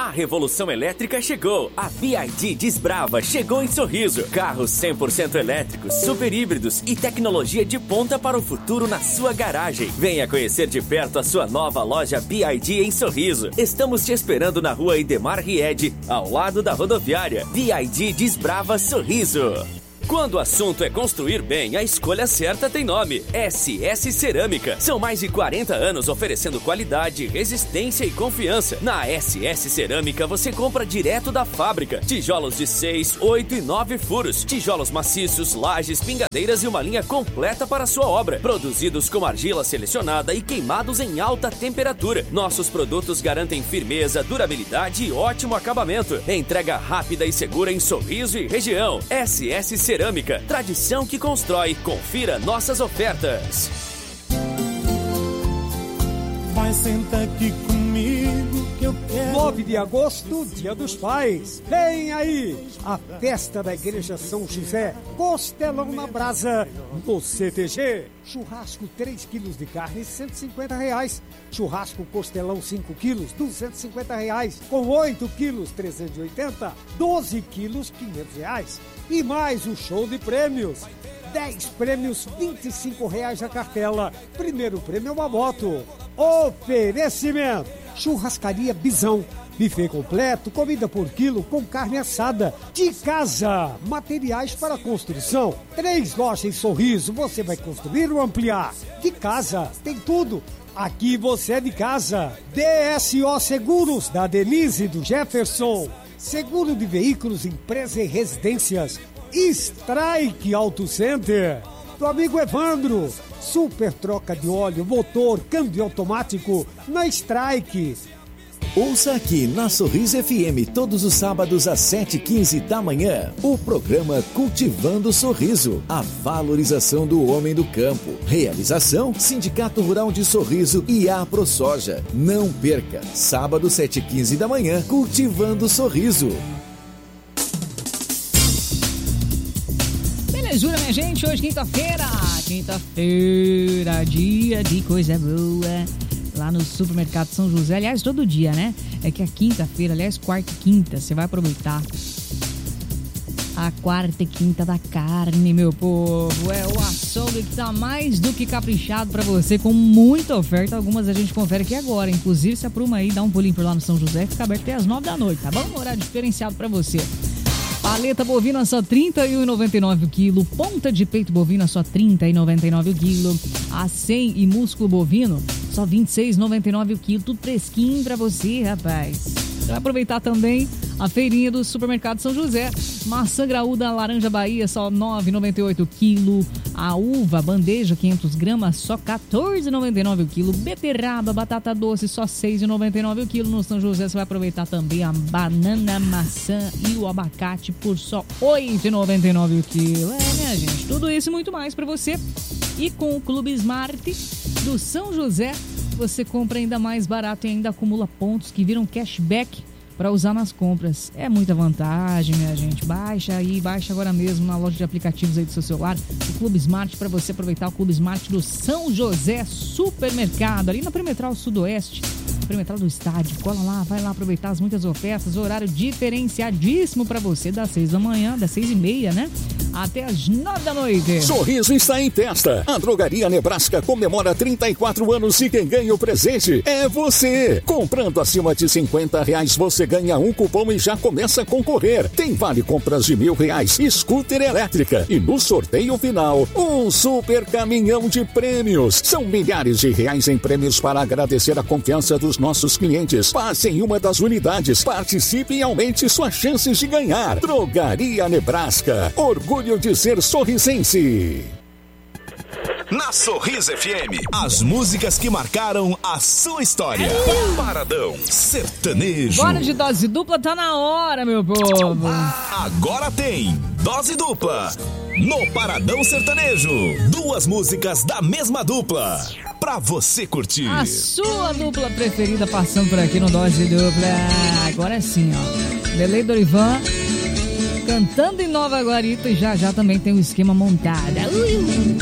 A revolução elétrica chegou. A BYD Desbrava chegou em Sorriso. Carros 100% elétricos, super híbridos e tecnologia de ponta para o futuro na sua garagem. Venha conhecer de perto a sua nova loja BYD em Sorriso. Estamos te esperando na rua Idemar Ried, ao lado da rodoviária. BYD Desbrava Sorriso. Quando o assunto é construir bem, a escolha certa tem nome: SS Cerâmica. São mais de 40 anos oferecendo qualidade, resistência e confiança. Na SS Cerâmica você compra direto da fábrica. Tijolos de 6, 8 e 9 furos. Tijolos maciços, lajes, pingadeiras e uma linha completa para a sua obra. Produzidos com argila selecionada e queimados em alta temperatura. Nossos produtos garantem firmeza, durabilidade e ótimo acabamento. Entrega rápida e segura em Sorriso e região. SS Cerâmica. Tradição que constrói. Confira nossas ofertas. Vai sentar aqui comigo que eu quero. 9 de agosto, Dia dos Pais. Vem aí a festa da Igreja São José. Costelão na brasa no CTG. Churrasco 3 quilos de carne, R$150. Churrasco costelão 5 quilos, R$250. Com 8 quilos, R$380. 12 quilos, R$500. E mais um show de prêmios. 10 prêmios, R$25 a cartela. Primeiro prêmio é uma moto. Oferecimento: Churrascaria Bisão. Buffet completo, comida por quilo com carne assada. De casa, materiais para construção. 3 lojas em Sorriso, você vai construir ou ampliar. De casa, tem tudo. Aqui você é de casa. DSO Seguros, da Denise e do Jefferson. Seguro de veículos, empresa e residências. Strike Auto Center. Do amigo Evandro. Super troca de óleo, motor, câmbio automático na Strike. Ouça aqui na Sorriso FM todos os sábados às 7h15 da manhã o programa Cultivando Sorriso, a valorização do homem do campo. Realização: Sindicato Rural de Sorriso e a AproSoja. Não perca, sábado 7h15 da manhã, Cultivando Sorriso. Belezura, minha gente, hoje quinta-feira, dia de coisa boa. Lá no Supermercado São José, aliás, todo dia, né? É que a quinta-feira, aliás, quarta e quinta, você vai aproveitar a quarta e quinta da carne, meu povo. É o açougue que tá mais do que caprichado pra você, com muita oferta. Algumas a gente confere aqui agora. Inclusive, se apruma aí, dá um pulinho por lá no São José, que fica aberto até às 9 da noite, tá bom? Um horário diferenciado pra você. Paleta bovina só R$ 31,99 o quilo. Ponta de peito bovina só R$ 30,99 o quilo. Acém e músculo bovino só R$ 26,99 o quilo. Tudo fresquinho pra você, rapaz. Você vai aproveitar também a feirinha do Supermercado São José. Maçã graúda laranja Bahia só R$ 9,98 o quilo. A uva bandeja 500 gramas só R$ 14,99 o quilo. Beterraba, batata doce só R$ 6,99 o quilo. No São José você vai aproveitar também a banana, maçã e o abacate por só R$ 8,99 o quilo. É, minha gente, tudo isso e muito mais para você. E com o Clube Smart do São José, você compra ainda mais barato e ainda acumula pontos que viram cashback para usar nas compras. É muita vantagem, minha gente. Baixa agora mesmo na loja de aplicativos aí do seu celular o Clube Smart para você aproveitar o Clube Smart do São José Supermercado, ali na Perimetral Sudoeste, Perimetral do Estádio. Cola lá, vai lá aproveitar as muitas ofertas, horário diferenciadíssimo para você, das 6 da manhã, das 6h30, né? Até às 9 da noite. Sorriso está em festa. A Drogaria Nebraska comemora 34 anos e quem ganha o presente é você. Comprando acima de R$50, você ganha um cupom e já começa a concorrer. Tem vale compras de R$1.000, scooter elétrica e no sorteio final, um super caminhão de prêmios. São milhares de reais em prêmios para agradecer a confiança dos nossos clientes. Passe em uma das unidades, participe e aumente suas chances de ganhar. Drogaria Nebraska. Orgulho de ser sorrisense. Na Sorriso FM, as músicas que marcaram a sua história. Paradão Sertanejo. Bora de dose dupla, tá na hora, meu povo. Agora tem dose dupla no Paradão Sertanejo. 2 músicas da mesma dupla pra você curtir. A sua dupla preferida passando por aqui no Dose Dupla. Agora sim, ó. Lele Dorivan cantando em Nova Guarita e já também tem um esquema montado.